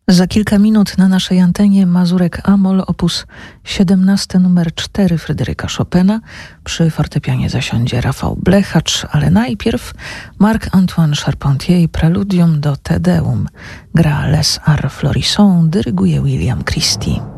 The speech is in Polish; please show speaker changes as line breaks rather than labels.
Za kilka minut na naszej antenie Mazurek Amol, opus 17 numer 4 Fryderyka Chopina. Przy fortepianie zasiądzie Rafał Blechacz, ale najpierw Marc-Antoine Charpentier i preludium do Te Deum. Gra Les Arts Florissants, dyryguje William Christie.